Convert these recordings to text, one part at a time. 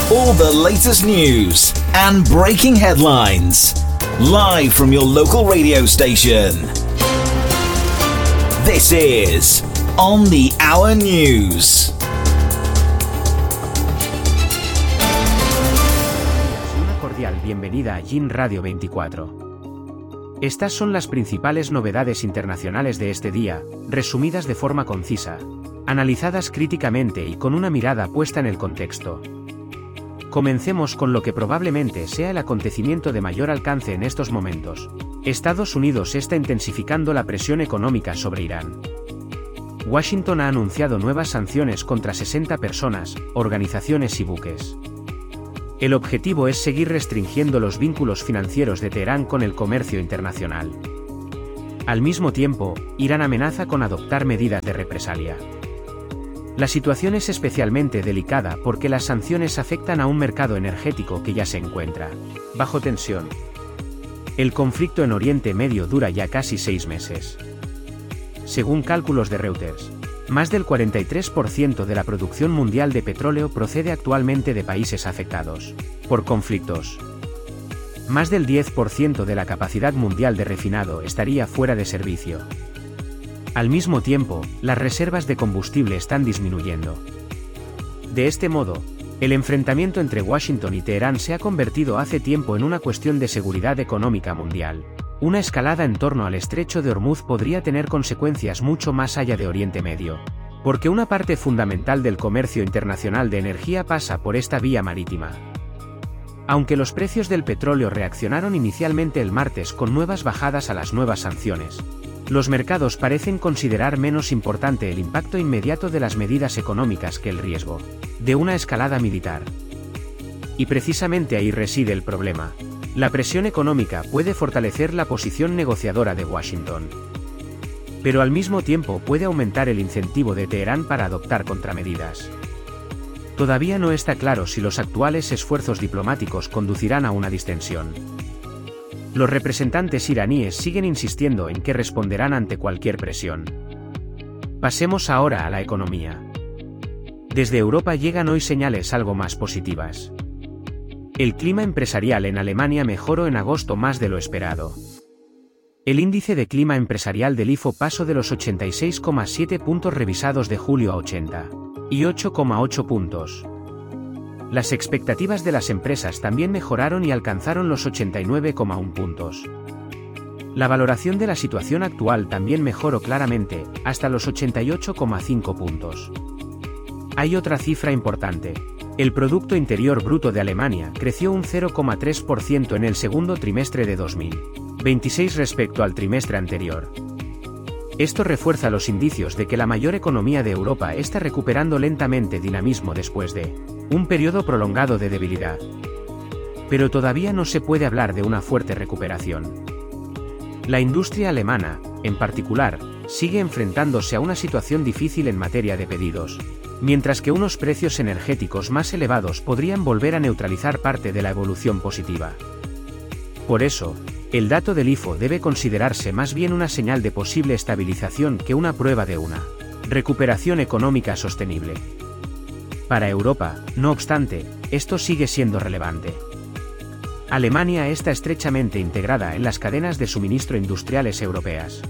All the latest news and breaking headlines, live from your local radio station. This is On the Hour News. Una cordial bienvenida a Yin Radio 24. Estas son las principales novedades internacionales de este día, resumidas de forma concisa, analizadas críticamente y con una mirada puesta en el contexto. Comencemos con lo que probablemente sea el acontecimiento de mayor alcance en estos momentos. Estados Unidos está intensificando la presión económica sobre Irán. Washington ha anunciado nuevas sanciones contra 60 personas, organizaciones y buques. El objetivo es seguir restringiendo los vínculos financieros de Teherán con el comercio internacional. Al mismo tiempo, Irán amenaza con adoptar medidas de represalia. La situación es especialmente delicada porque las sanciones afectan a un mercado energético que ya se encuentra bajo tensión. El conflicto en Oriente Medio dura ya casi 6 meses. Según cálculos de Reuters, más del 43% de la producción mundial de petróleo procede actualmente de países afectados por conflictos. Más del 10% de la capacidad mundial de refinado estaría fuera de servicio. Al mismo tiempo, las reservas de combustible están disminuyendo. De este modo, el enfrentamiento entre Washington y Teherán se ha convertido hace tiempo en una cuestión de seguridad económica mundial. Una escalada en torno al estrecho de Hormuz podría tener consecuencias mucho más allá de Oriente Medio, porque una parte fundamental del comercio internacional de energía pasa por esta vía marítima. Aunque los precios del petróleo reaccionaron inicialmente el martes con nuevas bajadas a las nuevas sanciones, los mercados parecen considerar menos importante el impacto inmediato de las medidas económicas que el riesgo de una escalada militar. Y precisamente ahí reside el problema. La presión económica puede fortalecer la posición negociadora de Washington, pero al mismo tiempo puede aumentar el incentivo de Teherán para adoptar contramedidas. Todavía no está claro si los actuales esfuerzos diplomáticos conducirán a una distensión. Los representantes iraníes siguen insistiendo en que responderán ante cualquier presión. Pasemos ahora a la economía. Desde Europa llegan hoy señales algo más positivas. El clima empresarial en Alemania mejoró en agosto más de lo esperado. El índice de clima empresarial del IFO pasó de los 86,7 puntos revisados de julio a 88,8 puntos. Las expectativas de las empresas también mejoraron y alcanzaron los 89,1 puntos. La valoración de la situación actual también mejoró claramente, hasta los 88,5 puntos. Hay otra cifra importante. El Producto Interior Bruto de Alemania creció un 0,3% en el segundo trimestre de 2026 respecto al trimestre anterior. Esto refuerza los indicios de que la mayor economía de Europa está recuperando lentamente dinamismo después de un periodo prolongado de debilidad. Pero todavía no se puede hablar de una fuerte recuperación. La industria alemana, en particular, sigue enfrentándose a una situación difícil en materia de pedidos, mientras que unos precios energéticos más elevados podrían volver a neutralizar parte de la evolución positiva. Por eso, el dato del IFO debe considerarse más bien una señal de posible estabilización que una prueba de una recuperación económica sostenible. Para Europa, no obstante, esto sigue siendo relevante. Alemania está estrechamente integrada en las cadenas de suministro industriales europeas.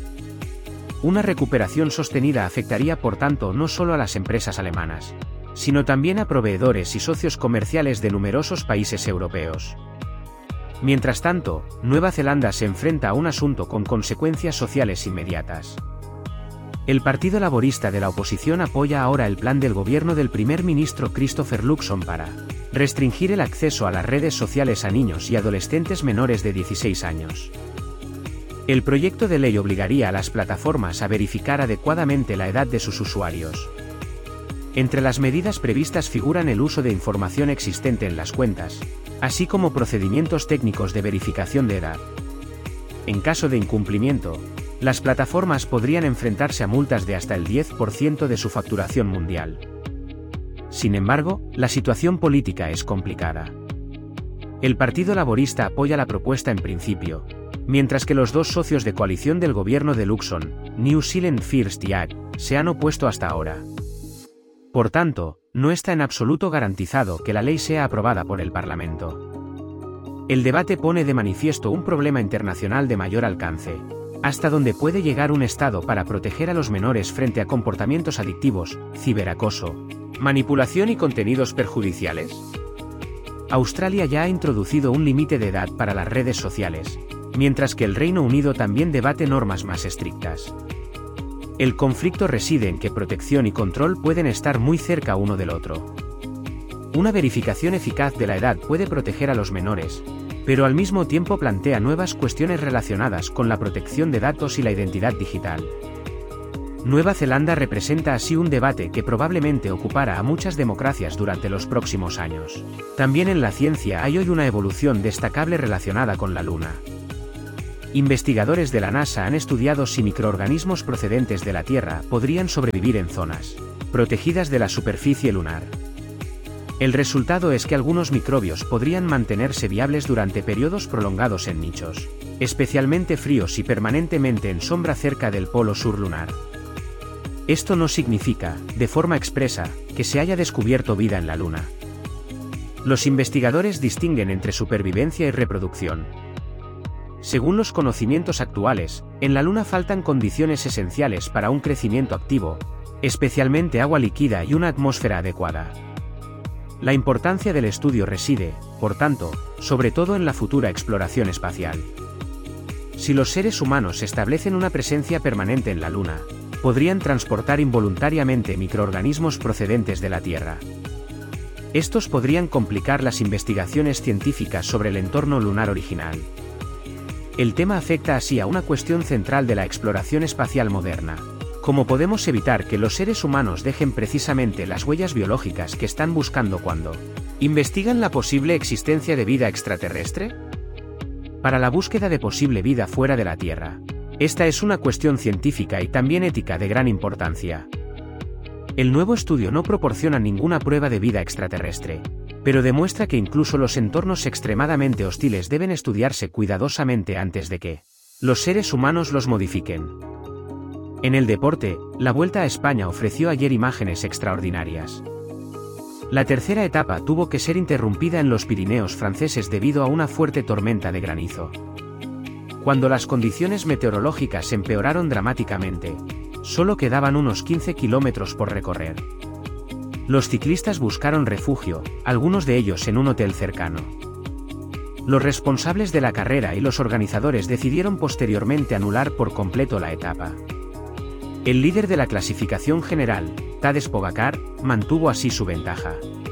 Una recuperación sostenida afectaría por tanto no solo a las empresas alemanas, sino también a proveedores y socios comerciales de numerosos países europeos. Mientras tanto, Nueva Zelanda se enfrenta a un asunto con consecuencias sociales inmediatas. El Partido Laborista de la oposición apoya ahora el plan del gobierno del primer ministro Christopher Luxon para restringir el acceso a las redes sociales a niños y adolescentes menores de 16 años. El proyecto de ley obligaría a las plataformas a verificar adecuadamente la edad de sus usuarios. Entre las medidas previstas figuran el uso de información existente en las cuentas, así como procedimientos técnicos de verificación de edad. En caso de incumplimiento, las plataformas podrían enfrentarse a multas de hasta el 10% de su facturación mundial. Sin embargo, la situación política es complicada. El Partido Laborista apoya la propuesta en principio, mientras que los dos socios de coalición del gobierno de Luxon, New Zealand First y ACT, se han opuesto hasta ahora. Por tanto, no está en absoluto garantizado que la ley sea aprobada por el Parlamento. El debate pone de manifiesto un problema internacional de mayor alcance. ¿Hasta dónde puede llegar un Estado para proteger a los menores frente a comportamientos adictivos, ciberacoso, manipulación y contenidos perjudiciales? Australia ya ha introducido un límite de edad para las redes sociales, mientras que el Reino Unido también debate normas más estrictas. El conflicto reside en que protección y control pueden estar muy cerca uno del otro. Una verificación eficaz de la edad puede proteger a los menores, pero al mismo tiempo plantea nuevas cuestiones relacionadas con la protección de datos y la identidad digital. Nueva Zelanda representa así un debate que probablemente ocupará a muchas democracias durante los próximos años. También en la ciencia hay hoy una evolución destacable relacionada con la Luna. Investigadores de la NASA han estudiado si microorganismos procedentes de la Tierra podrían sobrevivir en zonas protegidas de la superficie lunar. El resultado es que algunos microbios podrían mantenerse viables durante periodos prolongados en nichos, especialmente fríos y permanentemente en sombra cerca del polo sur lunar. Esto no significa, de forma expresa, que se haya descubierto vida en la Luna. Los investigadores distinguen entre supervivencia y reproducción. Según los conocimientos actuales, en la Luna faltan condiciones esenciales para un crecimiento activo, especialmente agua líquida y una atmósfera adecuada. La importancia del estudio reside, por tanto, sobre todo en la futura exploración espacial. Si los seres humanos establecen una presencia permanente en la Luna, podrían transportar involuntariamente microorganismos procedentes de la Tierra. Estos podrían complicar las investigaciones científicas sobre el entorno lunar original. El tema afecta así a una cuestión central de la exploración espacial moderna. ¿Cómo podemos evitar que los seres humanos dejen precisamente las huellas biológicas que están buscando cuando investigan la posible existencia de vida extraterrestre? Para la búsqueda de posible vida fuera de la Tierra, esta es una cuestión científica y también ética de gran importancia. El nuevo estudio no proporciona ninguna prueba de vida extraterrestre, pero demuestra que incluso los entornos extremadamente hostiles deben estudiarse cuidadosamente antes de que los seres humanos los modifiquen. En el deporte, la Vuelta a España ofreció ayer imágenes extraordinarias. La tercera etapa tuvo que ser interrumpida en los Pirineos franceses debido a una fuerte tormenta de granizo. Cuando las condiciones meteorológicas empeoraron dramáticamente, solo quedaban unos 15 kilómetros por recorrer. Los ciclistas buscaron refugio, algunos de ellos en un hotel cercano. Los responsables de la carrera y los organizadores decidieron posteriormente anular por completo la etapa. El líder de la clasificación general, Tadej Pogačar, mantuvo así su ventaja.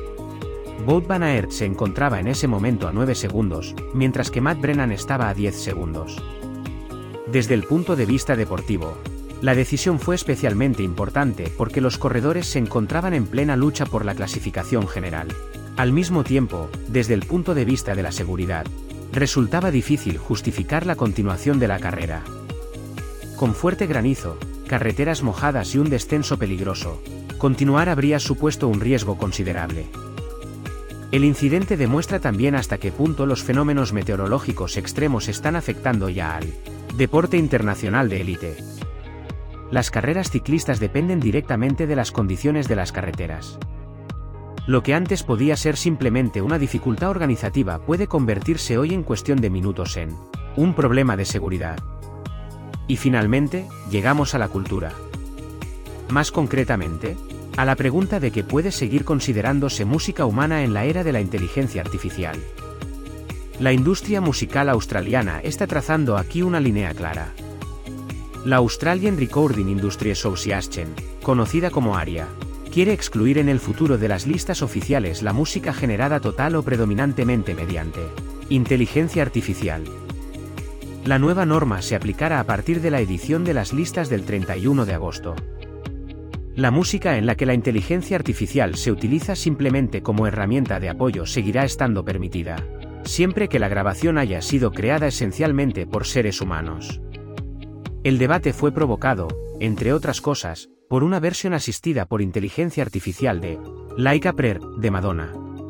Wout van Aert se encontraba en ese momento a 9 segundos, mientras que Matt Brennan estaba a 10 segundos. Desde el punto de vista deportivo, la decisión fue especialmente importante porque los corredores se encontraban en plena lucha por la clasificación general. Al mismo tiempo, desde el punto de vista de la seguridad, resultaba difícil justificar la continuación de la carrera. Con fuerte granizo, carreteras mojadas y un descenso peligroso, continuar habría supuesto un riesgo considerable. El incidente demuestra también hasta qué punto los fenómenos meteorológicos extremos están afectando ya al deporte internacional de élite. Las carreras ciclistas dependen directamente de las condiciones de las carreteras. Lo que antes podía ser simplemente una dificultad organizativa puede convertirse hoy en cuestión de minutos en un problema de seguridad. Y finalmente, llegamos a la cultura. Más concretamente, a la pregunta de que puede seguir considerándose música humana en la era de la inteligencia artificial. La industria musical australiana está trazando aquí una línea clara. La Australian Recording Industry Association, conocida como ARIA, quiere excluir en el futuro de las listas oficiales la música generada total o predominantemente mediante inteligencia artificial. La nueva norma se aplicará a partir de la edición de las listas del 31 de agosto. La música en la que la inteligencia artificial se utiliza simplemente como herramienta de apoyo seguirá estando permitida, siempre que la grabación haya sido creada esencialmente por seres humanos. El debate fue provocado, entre otras cosas, por una versión asistida por inteligencia artificial de Like a Prayer, de Madonna.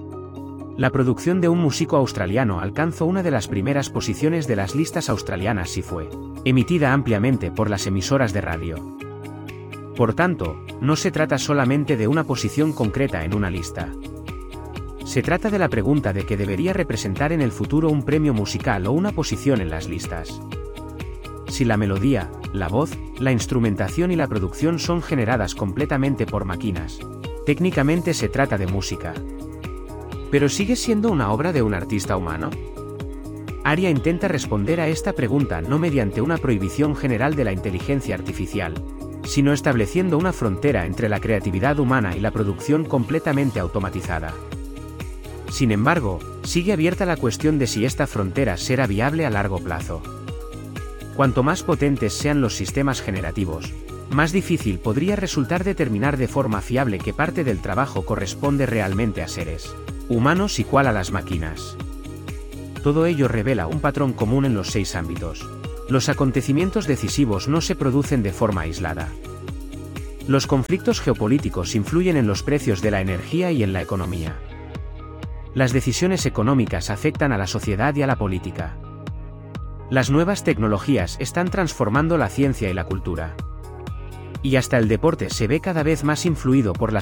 La producción de un músico australiano alcanzó una de las primeras posiciones de las listas australianas y fue emitida ampliamente por las emisoras de radio. Por tanto, no se trata solamente de una posición concreta en una lista. Se trata de la pregunta de qué debería representar en el futuro un premio musical o una posición en las listas. Si la melodía, la voz, la instrumentación y la producción son generadas completamente por máquinas, técnicamente se trata de música. ¿Pero sigue siendo una obra de un artista humano? ARIA intenta responder a esta pregunta no mediante una prohibición general de la inteligencia artificial, sino estableciendo una frontera entre la creatividad humana y la producción completamente automatizada. Sin embargo, sigue abierta la cuestión de si esta frontera será viable a largo plazo. Cuanto más potentes sean los sistemas generativos, más difícil podría resultar determinar de forma fiable qué parte del trabajo corresponde realmente a seres humanos y cuál a las máquinas. Todo ello revela un patrón común en los 6 ámbitos. Los acontecimientos decisivos no se producen de forma aislada. Los conflictos geopolíticos influyen en los precios de la energía y en la economía. Las decisiones económicas afectan a la sociedad y a la política. Las nuevas tecnologías están transformando la ciencia y la cultura. Y hasta el deporte se ve cada vez más influido por las